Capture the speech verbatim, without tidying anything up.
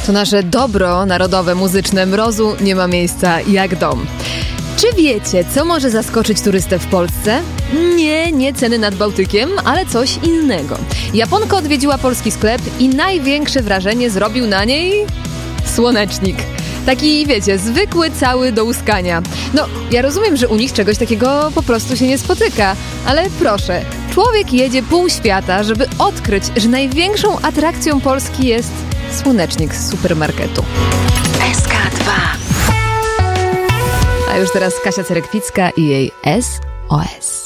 To nasze dobro narodowe, muzyczne mrozu nie ma miejsca jak dom. Czy wiecie, co może zaskoczyć turystę w Polsce? Nie, nie ceny nad Bałtykiem, ale coś innego. Japonka odwiedziła polski sklep i największe wrażenie zrobił na niej słonecznik. Taki, wiecie, zwykły, cały do łuskania. No, ja rozumiem, że u nich czegoś takiego po prostu się nie spotyka, ale proszę, człowiek jedzie pół świata, żeby odkryć, że największą atrakcją Polski jest słonecznik z supermarketu. S K dwa. A już teraz Kasia Cerekwicka i jej S O S.